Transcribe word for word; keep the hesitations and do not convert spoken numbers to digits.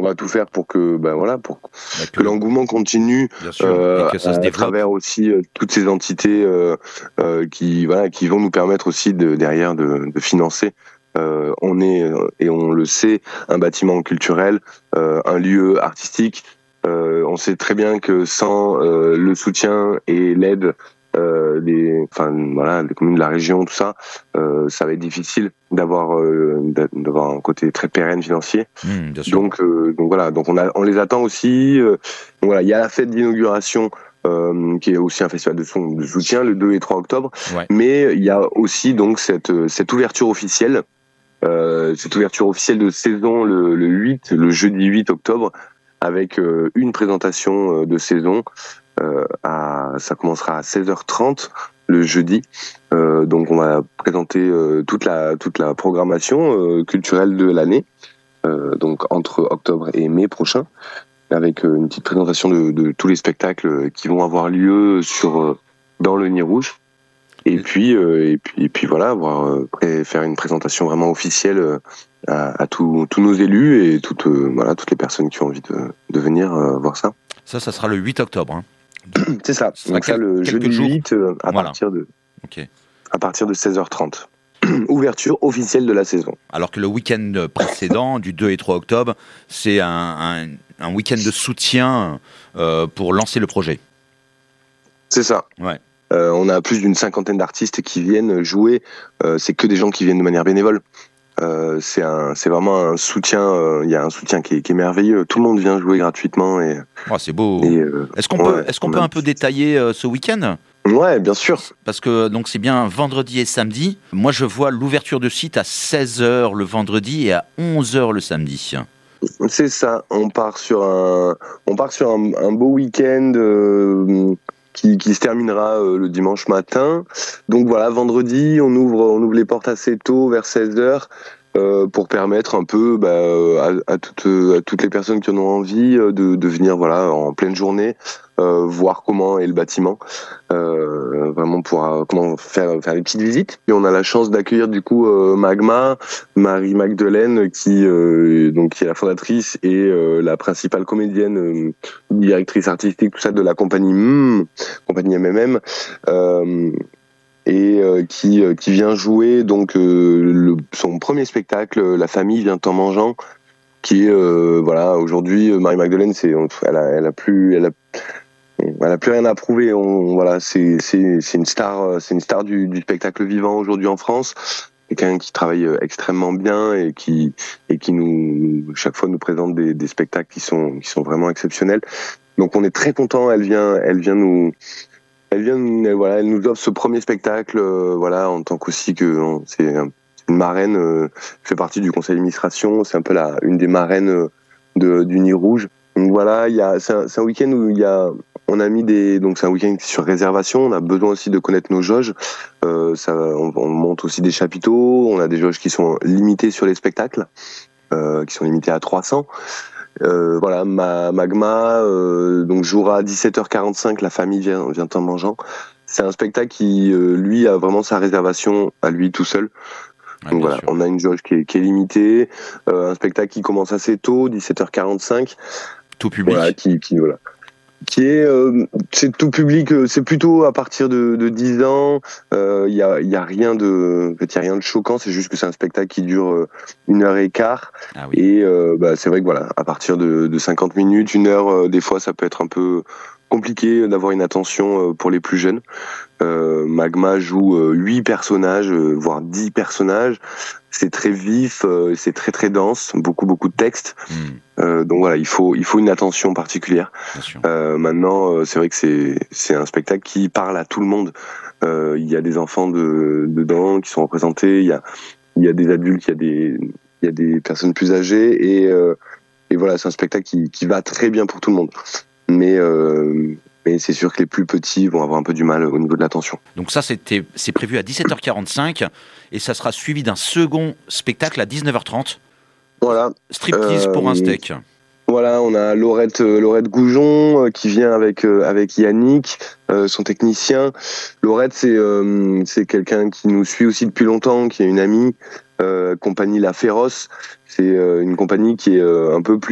va tout faire pour que, ben voilà, pour Bah, que l'engouement continue, bien sûr, euh, et que ça se à développe. travers aussi euh, toutes ces entités euh, euh, qui, voilà, qui vont nous permettre aussi de, derrière de, de financer. Euh, on est, et on le sait, un bâtiment culturel, euh, un lieu artistique. Euh, on sait très bien que sans euh, le soutien et l'aide euh, des, enfin voilà, des communes de la région, tout ça, euh, ça va être difficile d'avoir euh, d'avoir un côté très pérenne financier. Mmh, bien sûr. Donc, euh, donc voilà, donc on, a, on les attend aussi. Euh, donc voilà, il y a la fête d'inauguration euh, qui est aussi un festival de, son, de soutien le deux et trois octobre. Ouais. Mais il y a aussi donc cette, cette ouverture officielle, euh, cette ouverture officielle de saison le, le huit, le jeudi huit octobre, avec euh, une présentation euh, de saison. Euh, à, ça commencera à seize heures trente le jeudi. Euh, donc on va présenter euh, toute la toute la programmation euh, culturelle de l'année. Euh, donc entre octobre et mai prochain, avec euh, une petite présentation de, de tous les spectacles qui vont avoir lieu sur euh, dans le Nid Rouge. Et puis euh, et puis et puis voilà, avoir euh, faire une présentation vraiment officielle euh, à, à tous tous nos élus et toutes euh, voilà toutes les personnes qui ont envie de, de venir euh, voir ça. Ça, ça sera le huit octobre. Hein. C'est ça. Ça Donc ça quel, le jeudi jours. huit euh, à voilà. partir de okay. à partir de seize heures trente. Ouverture officielle de la saison. Alors que le week-end précédent, du deux et trois octobre, c'est un, un, un week-end de soutien euh, pour lancer le projet. C'est ça. Ouais. Euh, on a plus d'une cinquantaine d'artistes qui viennent jouer. Euh, c'est que des gens qui viennent de manière bénévole. Euh, c'est un, c'est vraiment un soutien. Il euh, y a un soutien qui est, qui est merveilleux. Tout le monde vient jouer gratuitement et. Oh, c'est beau. Et, euh, est-ce qu'on ouais, peut, est-ce qu'on peut un peu détailler euh, ce week-end ? Ouais, bien sûr. Parce que donc c'est bien vendredi et samedi. Moi, je vois l'ouverture de site à seize heures le vendredi et à onze heures le samedi. C'est ça. On part sur un, on part sur un, un beau week-end. Euh, Qui, qui se terminera euh, le dimanche matin. Donc voilà, vendredi, on ouvre, on ouvre les portes assez tôt, vers seize heures, euh, pour permettre un peu bah, à, à, toutes, à toutes les personnes qui en ont envie de, de venir voilà, en pleine journée, euh, voir comment est le bâtiment, euh, vraiment pour euh, comment faire, faire des petites visites. Et on a la chance d'accueillir du coup euh, Magma, Marie-Magdeleine, qui, euh, donc, qui est la fondatrice et euh, la principale comédienne, euh, directrice artistique, tout ça, de la compagnie mmh, compagnie M M M, euh, et euh, qui, euh, qui vient jouer donc euh, le, son premier spectacle, La famille vient en mangeant, qui est, euh, voilà, aujourd'hui, Marie-Magdeleine, c'est, elle a, elle a plus, elle a, elle a plus rien à prouver. On, voilà, c'est, c'est, c'est une star, c'est une star du, du spectacle vivant aujourd'hui en France. Quelqu'un qui travaille extrêmement bien et qui, et qui nous, chaque fois nous présente des, des spectacles qui sont, qui sont vraiment exceptionnels. Donc on est très content. Elle vient, elle vient nous, elle vient, elle, voilà, elle nous offre ce premier spectacle, euh, voilà, en tant qu'aussi que on, c'est un, une marraine, euh, fait partie du conseil d'administration. C'est un peu la, une des marraines de, du Nid Rouge. Donc voilà, il y a, c'est un, c'est un week-end où il y a, on a mis des, donc c'est un week-end sur réservation. On a besoin aussi de connaître nos jauges. Euh, ça, on, on monte aussi des chapiteaux. On a des jauges qui sont limitées sur les spectacles, euh, qui sont limitées à trois cents. Euh, voilà, ma, Magma euh, donc jouera à dix-sept heures quarante-cinq. La famille vient, vient en mangeant. C'est un spectacle qui, euh, lui, a vraiment sa réservation à lui tout seul. Ah, donc voilà, sûr. on a une jauge qui est, qui est limitée. Euh, un spectacle qui commence assez tôt, dix-sept heures quarante-cinq. Tout public. Voilà, qui, qui voilà. Qui est, euh, c'est tout public, euh, c'est plutôt à partir de, de dix ans. Il euh, y a, y a rien de, en fait, y a rien de choquant. C'est juste que c'est un spectacle qui dure euh, une heure et quart. Ah oui. Et euh, bah, c'est vrai que voilà, à partir de, de cinquante minutes, une heure, euh, des fois, ça peut être un peu compliqué d'avoir une attention euh, pour les plus jeunes. Euh, Magma joue euh, huit personnages, euh, voire dix personnages. C'est très vif, euh, c'est très très dense, beaucoup beaucoup de textes. Mmh. Euh, donc voilà, il faut il faut une attention particulière. Euh, maintenant, euh, c'est vrai que c'est c'est un spectacle qui parle à tout le monde. Euh, il y a des enfants de dedans qui sont représentés. Il y a il y a des adultes, il y a des il y a des personnes plus âgées et euh, et voilà, c'est un spectacle qui qui va très bien pour tout le monde. Mais euh, mais c'est sûr que les plus petits vont avoir un peu du mal au niveau de l'attention. Donc ça, c'était, c'est prévu à dix-sept heures quarante-cinq et ça sera suivi d'un second spectacle à dix-neuf heures trente. Voilà. Striptease euh, pour un steak. Voilà, on a Laurette, euh, Laurette Goujon euh, qui vient avec euh, avec Yannick, euh, son technicien. Laurette, c'est euh, c'est quelqu'un qui nous suit aussi depuis longtemps, qui est une amie. Euh, compagnie La Féroce, c'est euh, une compagnie qui est euh, un peu plus